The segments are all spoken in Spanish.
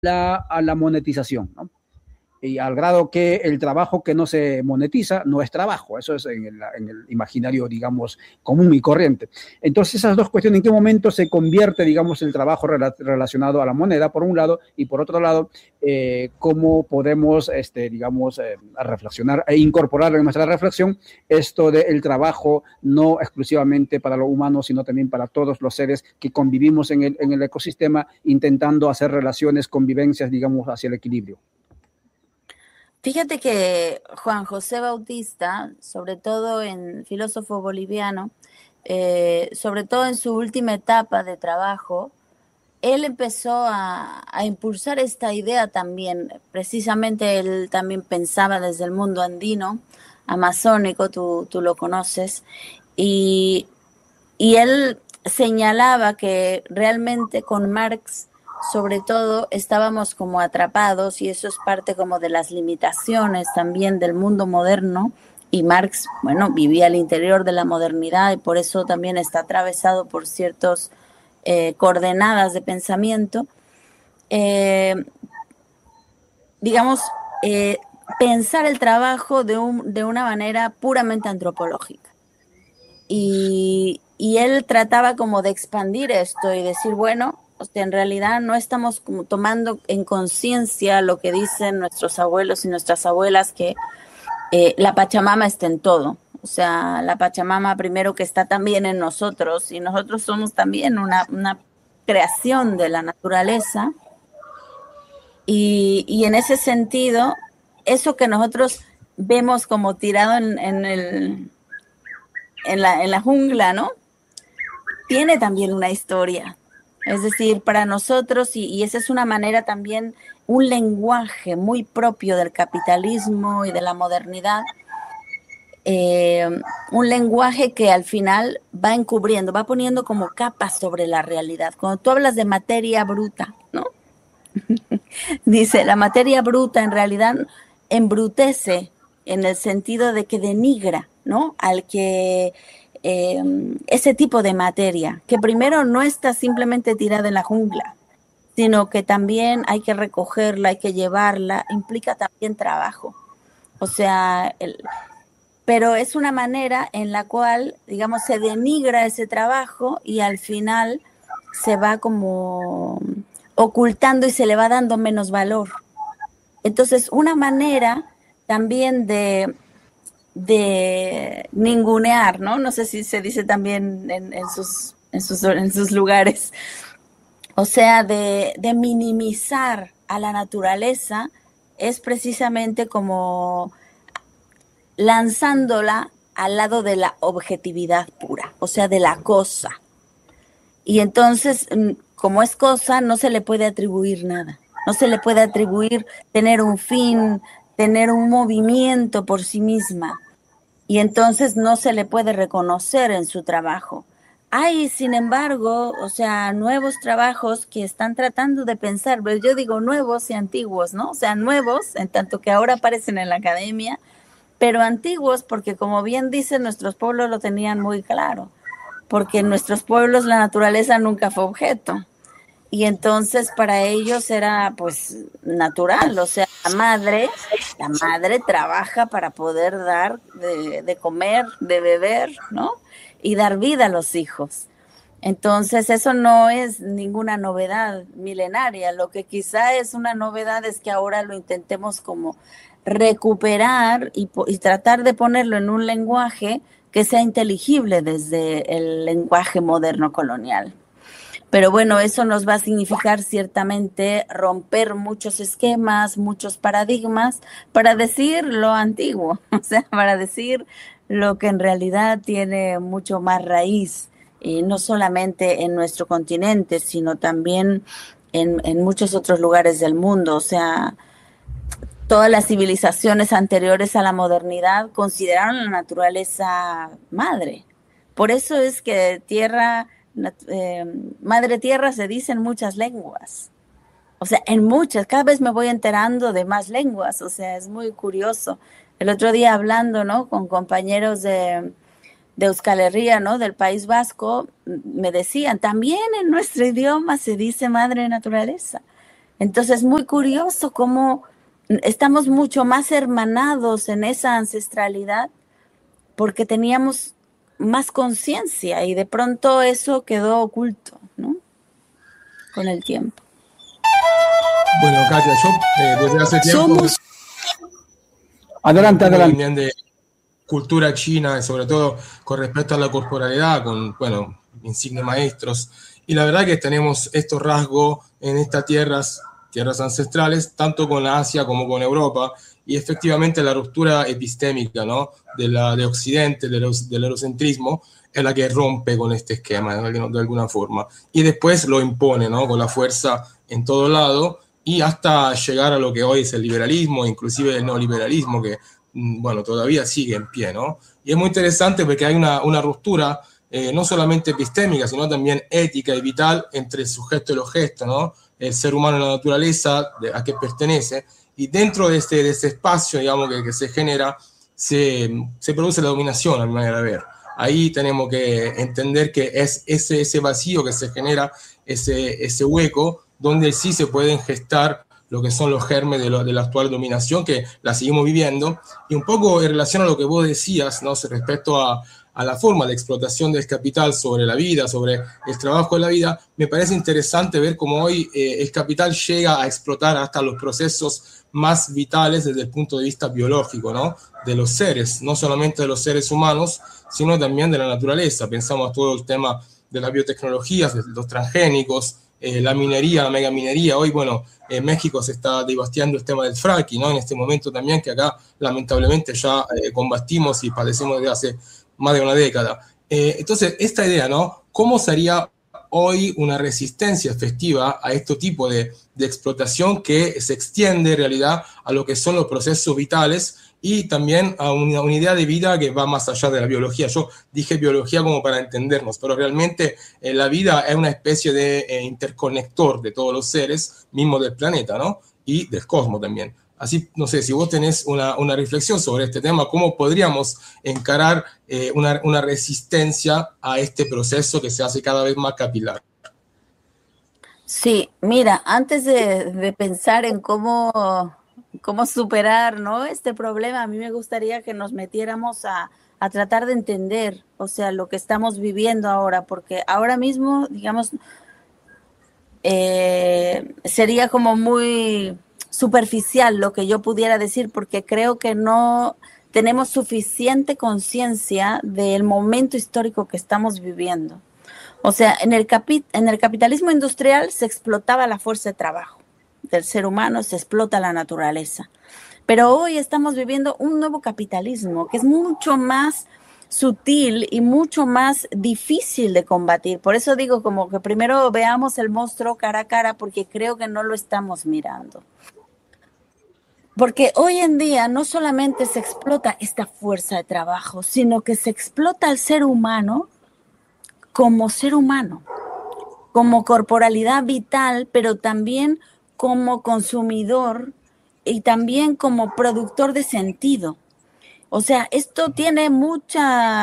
a la monetización, ¿no? Y al grado que el trabajo que no se monetiza no es trabajo, eso es en el imaginario, digamos, común y corriente. Entonces, esas dos cuestiones, ¿en qué momento se convierte, digamos, el trabajo relacionado a la moneda, por un lado, y por otro lado, cómo podemos, digamos, reflexionar e incorporar en nuestra reflexión esto del trabajo no exclusivamente para lo humano, sino también para todos los seres que convivimos en el ecosistema, intentando hacer relaciones, convivencias, digamos, hacia el equilibrio? Fíjate que Juan José Bautista, sobre todo en filósofo boliviano, sobre todo en su última etapa de trabajo, él empezó a impulsar esta idea también. Precisamente él también pensaba desde el mundo andino, amazónico, tú lo conoces, y, y él señalaba que realmente con Marx, sobre todo, estábamos como atrapados y eso es parte como de las limitaciones también del mundo moderno. Y Marx, bueno, vivía al interior de la modernidad y por eso también está atravesado por ciertos coordenadas de pensamiento. Eh, digamos, eh, pensar el trabajo de una manera puramente antropológica. Y él trataba como de expandir esto y decir, bueno, o sea, en realidad no estamos como tomando en conciencia lo que dicen nuestros abuelos y nuestras abuelas, que la Pachamama está en todo. O sea, la Pachamama primero que está también en nosotros y nosotros somos también una creación de la naturaleza. Y en ese sentido, eso que nosotros vemos como tirado en la jungla, ¿no? Tiene también una historia. Es decir, para nosotros, y esa es una manera también, un lenguaje muy propio del capitalismo y de la modernidad, eh, un lenguaje que al final va encubriendo, va poniendo como capas sobre la realidad. Cuando tú hablas de materia bruta, ¿no? Dice, la materia bruta en realidad embrutece en el sentido de que denigra, ¿no? Al que ese tipo de materia, que primero no está simplemente tirada en la jungla, sino que también hay que recogerla, hay que llevarla, implica también trabajo. O sea, pero es una manera en la cual, digamos, se denigra ese trabajo y al final se va como ocultando y se le va dando menos valor. Entonces, una manera también de ningunear, ¿no? No sé si se dice también en sus lugares. O sea, de minimizar a la naturaleza es precisamente como lanzándola al lado de la objetividad pura, o sea, de la cosa. Y entonces, como es cosa, no se le puede atribuir nada. No se le puede atribuir tener un fin, tener un movimiento por sí misma. Y entonces no se le puede reconocer en su trabajo. Hay, sin embargo, o sea, nuevos trabajos que están tratando de pensar, pero yo digo nuevos y antiguos, ¿no? O sea, nuevos, en tanto que ahora aparecen en la academia, pero antiguos porque, como bien dicen, nuestros pueblos lo tenían muy claro, porque en nuestros pueblos la naturaleza nunca fue objeto. Y entonces para ellos era pues natural, o sea, la madre trabaja para poder dar de comer, de beber, ¿no? Y dar vida a los hijos. Entonces eso no es ninguna novedad milenaria, lo que quizá es una novedad es que ahora lo intentemos como recuperar y tratar de ponerlo en un lenguaje que sea inteligible desde el lenguaje moderno colonial. Pero bueno, eso nos va a significar ciertamente romper muchos esquemas, muchos paradigmas, para decir lo antiguo, o sea, para decir lo que en realidad tiene mucho más raíz, no solamente en nuestro continente, sino también en muchos otros lugares del mundo. O sea, todas las civilizaciones anteriores a la modernidad consideraron la naturaleza madre. Por eso es que madre tierra se dice en muchas lenguas. O sea, en muchas, cada vez me voy enterando de más lenguas, o sea, es muy curioso. El otro día hablando, ¿no? Con compañeros de Euskal Herria, ¿no? Del País Vasco, me decían, también en nuestro idioma se dice madre naturaleza. Entonces es muy curioso cómo estamos mucho más hermanados en esa ancestralidad porque teníamos más conciencia y de pronto eso quedó oculto, ¿no? Con el tiempo. Bueno, Katia, yo desde hace tiempo... Adelante. De cultura china, y sobre todo con respecto a la corporalidad, con, bueno, insignes maestros. Y la verdad que tenemos estos rasgos en estas tierras ancestrales, tanto con la Asia como con Europa, y efectivamente la ruptura epistémica, ¿no? de Occidente, del eurocentrismo, es la que rompe con este esquema de alguna forma. Y después lo impone, ¿no? Con la fuerza en todo lado, y hasta llegar a lo que hoy es el liberalismo, inclusive el neoliberalismo, que, bueno, todavía sigue en pie, ¿no? Y es muy interesante porque hay una ruptura no solamente epistémica, sino también ética y vital entre el sujeto y el objeto, ¿no? El ser humano y la naturaleza, a qué pertenece, y dentro de ese espacio, digamos, que se genera, se produce la dominación, a mi manera de ver. Ahí tenemos que entender que es ese vacío que se genera, ese hueco, donde sí se pueden gestar lo que son los germes de la actual dominación, que la seguimos viviendo, y un poco en relación a lo que vos decías, ¿no? Respecto a la forma de explotación del capital sobre la vida, sobre el trabajo de la vida, me parece interesante ver cómo hoy el capital llega a explotar hasta los procesos más vitales desde el punto de vista biológico, ¿no? De los seres, no solamente de los seres humanos, sino también de la naturaleza. Pensamos a todo el tema de las biotecnologías, de los transgénicos, la minería, la megaminería. Hoy, bueno, en México se está debasteando el tema del fracking, ¿no? En este momento también, que acá lamentablemente ya combatimos y padecemos desde hace más de una década. Entonces, esta idea, ¿no? ¿Cómo sería hoy una resistencia efectiva a este tipo de explotación que se extiende en realidad a lo que son los procesos vitales y también a una idea de vida que va más allá de la biología? Yo dije biología como para entendernos, pero realmente la vida es una especie de interconector de todos los seres mismos del planeta, ¿no? Y del cosmos también. Así, no sé, si vos tenés una reflexión sobre este tema, ¿cómo podríamos encarar una resistencia a este proceso que se hace cada vez más capilar? Sí, mira, antes de pensar en cómo superar, ¿no? este problema, a mí me gustaría que nos metiéramos a tratar de entender, o sea, lo que estamos viviendo ahora, porque ahora mismo, digamos, sería como muy superficial lo que yo pudiera decir, porque creo que no tenemos suficiente conciencia del momento histórico que estamos viviendo. O sea, en el capitalismo industrial se explotaba la fuerza de trabajo del ser humano, se explota la naturaleza. Pero hoy estamos viviendo un nuevo capitalismo que es mucho más sutil y mucho más difícil de combatir. Por eso digo como que primero veamos el monstruo cara a cara, porque creo que no lo estamos mirando. Porque hoy en día no solamente se explota esta fuerza de trabajo, sino que se explota al ser humano, como corporalidad vital, pero también como consumidor y también como productor de sentido. O sea, esto tiene mucho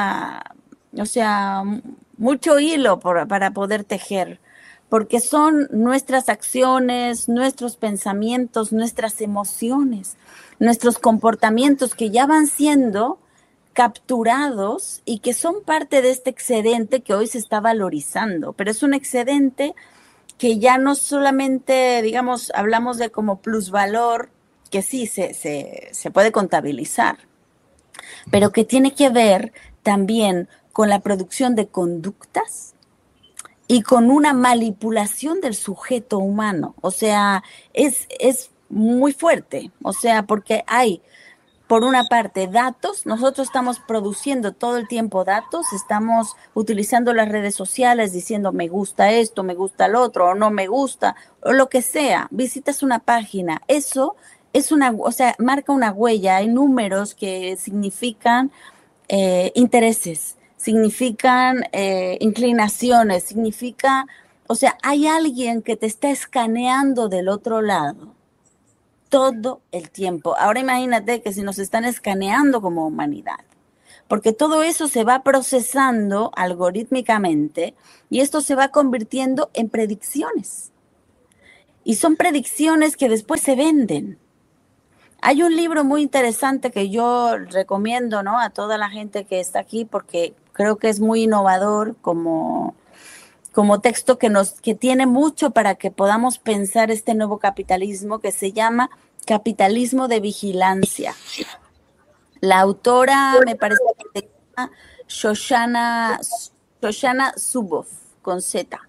hilo para poder tejer, porque son nuestras acciones, nuestros pensamientos, nuestras emociones, nuestros comportamientos que ya van siendo capturados y que son parte de este excedente que hoy se está valorizando, pero es un excedente que ya no solamente, digamos, hablamos de como plusvalor, que sí se puede contabilizar, pero que tiene que ver también con la producción de conductas y con una manipulación del sujeto humano. O sea, es muy fuerte, o sea, porque hay, por una parte, datos. Nosotros estamos produciendo todo el tiempo datos, estamos utilizando las redes sociales diciendo me gusta esto, me gusta el otro, o no me gusta, o lo que sea. Visitas una página, eso es marca una huella. Hay números que significan intereses, significan inclinaciones, significa, o sea, hay alguien que te está escaneando del otro lado todo el tiempo. Ahora imagínate que si nos están escaneando como humanidad, porque todo eso se va procesando algorítmicamente y esto se va convirtiendo en predicciones. y son predicciones que después se venden. Hay un libro muy interesante que yo recomiendo, ¿no?, a toda la gente que está aquí, porque creo que es muy innovador como texto que tiene mucho para que podamos pensar este nuevo capitalismo, que se llama Capitalismo de Vigilancia. La autora me parece que se llama Shoshana Zuboff, con Z.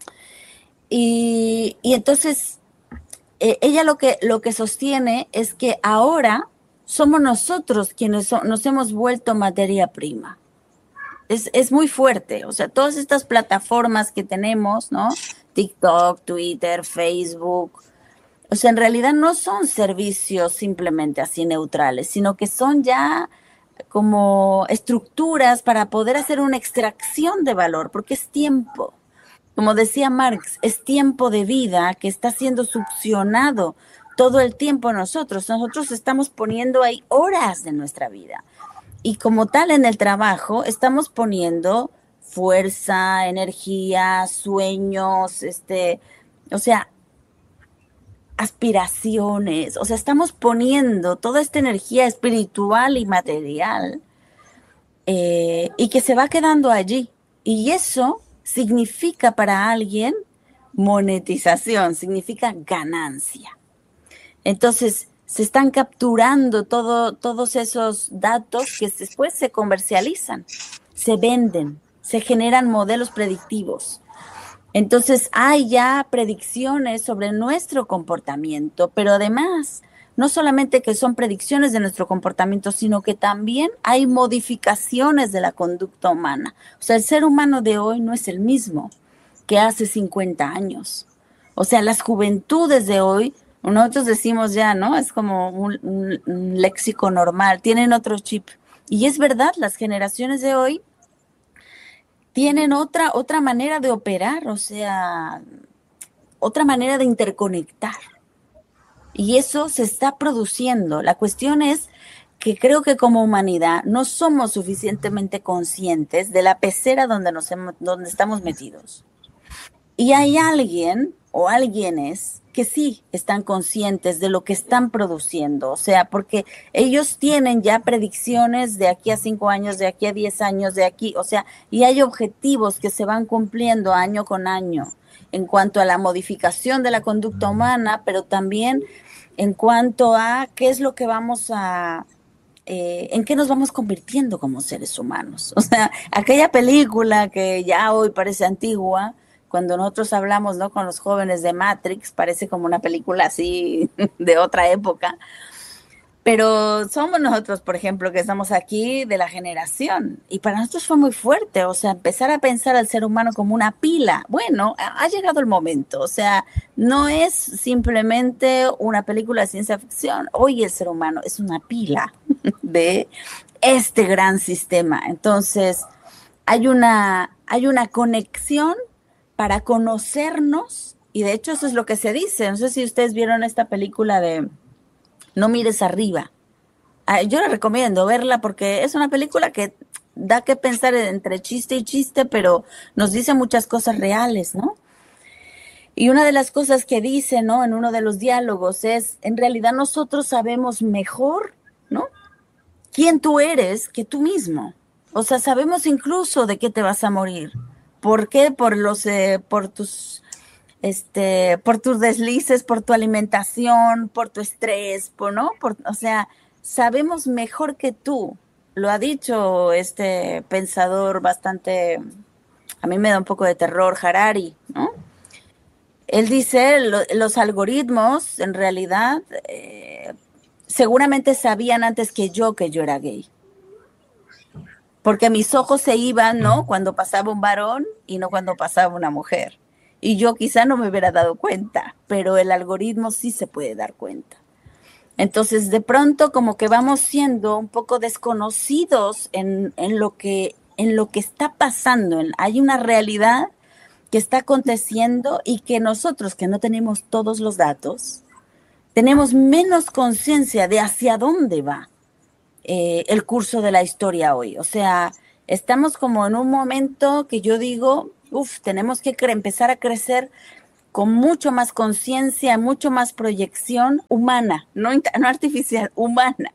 Y entonces ella lo que sostiene es que ahora somos nosotros quienes nos hemos vuelto materia prima. Es muy fuerte, o sea, todas estas plataformas que tenemos, ¿no? TikTok, Twitter, Facebook, o sea, en realidad no son servicios simplemente así neutrales, sino que son ya como estructuras para poder hacer una extracción de valor, porque es tiempo. Como decía Marx, es tiempo de vida que está siendo succionado todo el tiempo a nosotros. Nosotros estamos poniendo ahí horas de nuestra vida. Y como tal en el trabajo estamos poniendo fuerza, energía, sueños, o sea, aspiraciones. O sea, estamos poniendo toda esta energía espiritual y material y que se va quedando allí. Y eso significa para alguien monetización, significa ganancia. Entonces, se están capturando todos esos datos que después se comercializan, se venden, se generan modelos predictivos. Entonces, hay ya predicciones sobre nuestro comportamiento, pero además, no solamente que son predicciones de nuestro comportamiento, sino que también hay modificaciones de la conducta humana. O sea, el ser humano de hoy no es el mismo que hace 50 años. O sea, las juventudes de hoy, nosotros decimos ya, ¿no? Es como un léxico normal, tienen otro chip. Y es verdad, las generaciones de hoy tienen otra manera de operar, o sea, otra manera de interconectar. Y eso se está produciendo. La cuestión es que creo que como humanidad no somos suficientemente conscientes de la pecera donde estamos metidos. Y hay alguien o alguienes que sí están conscientes de lo que están produciendo, o sea, porque ellos tienen ya predicciones de aquí a 5 años, de aquí a 10 años, de aquí, o sea, y hay objetivos que se van cumpliendo año con año en cuanto a la modificación de la conducta humana, pero también en cuanto a qué es lo que vamos a en qué nos vamos convirtiendo como seres humanos. O sea, aquella película que ya hoy parece antigua, cuando nosotros hablamos, ¿no?, con los jóvenes de Matrix, parece como una película así de otra época, pero somos nosotros, por ejemplo, que estamos aquí de la generación, y para nosotros fue muy fuerte, o sea, empezar a pensar al ser humano como una pila. Bueno, ha llegado el momento, o sea, no es simplemente una película de ciencia ficción, hoy el ser humano es una pila de este gran sistema. Entonces, hay una conexión para conocernos, y de hecho eso es lo que se dice. No sé si ustedes vieron esta película de No mires arriba. Yo la recomiendo verla porque es una película que da que pensar entre chiste y chiste, pero nos dice muchas cosas reales, ¿no? Y una de las cosas que dice, ¿no?, en uno de los diálogos es, en realidad nosotros sabemos mejor, ¿no?, quién tú eres que tú mismo. O sea, sabemos incluso de qué te vas a morir. ¿Por qué? Por tus deslices, por tu alimentación, por tu estrés, ¿no? O sea, sabemos mejor que tú. Lo ha dicho este pensador bastante, a mí me da un poco de terror, Harari, ¿no? Él dice, los algoritmos en realidad seguramente sabían antes que yo era gay. Porque mis ojos se iban, ¿no?, cuando pasaba un varón y no cuando pasaba una mujer. Y yo quizá no me hubiera dado cuenta, pero el algoritmo sí se puede dar cuenta. Entonces, de pronto, como que vamos siendo un poco desconocidos en lo que está pasando. Hay una realidad que está aconteciendo y que nosotros, que no tenemos todos los datos, tenemos menos conciencia de hacia dónde va el curso de la historia hoy. O sea, estamos como en un momento que yo digo, tenemos que empezar a crecer con mucho más conciencia, mucho más proyección humana, no artificial, humana.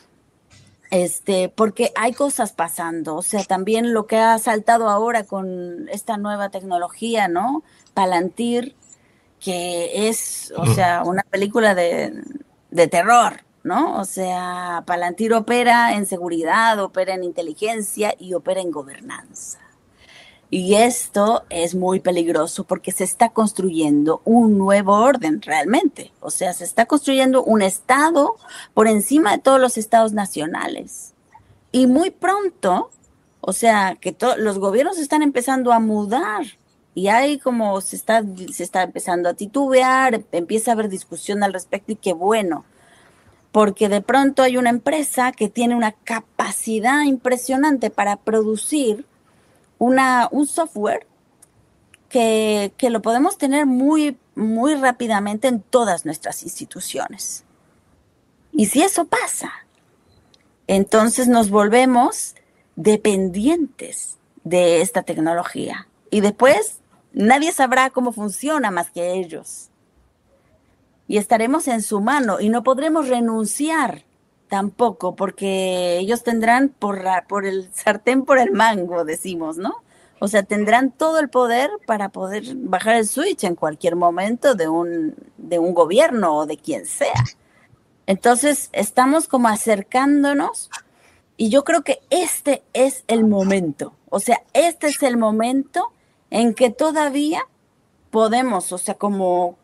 Porque hay cosas pasando, o sea, también lo que ha saltado ahora con esta nueva tecnología, ¿no? Palantir, que es, o sea, una película de terror, ¿no? O sea, Palantir opera en seguridad, opera en inteligencia y opera en gobernanza. Y esto es muy peligroso porque se está construyendo un nuevo orden realmente. O sea, se está construyendo un Estado por encima de todos los estados nacionales. Y muy pronto, o sea, que los gobiernos están empezando a mudar. Y hay como se está empezando a titubear, empieza a haber discusión al respecto y qué bueno. Porque de pronto hay una empresa que tiene una capacidad impresionante para producir un software que lo podemos tener muy, muy rápidamente en todas nuestras instituciones. Y si eso pasa, entonces nos volvemos dependientes de esta tecnología. Y después nadie sabrá cómo funciona más que ellos. Y estaremos en su mano y no podremos renunciar tampoco, porque ellos tendrán por el sartén por el mango, decimos, ¿no? O sea, tendrán todo el poder para poder bajar el switch en cualquier momento de un gobierno o de quien sea. Entonces, estamos como acercándonos y yo creo que este es el momento. O sea, este es el momento en que todavía podemos, o sea, como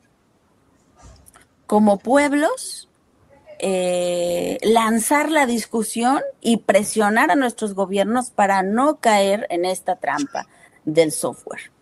pueblos, lanzar la discusión y presionar a nuestros gobiernos para no caer en esta trampa del software.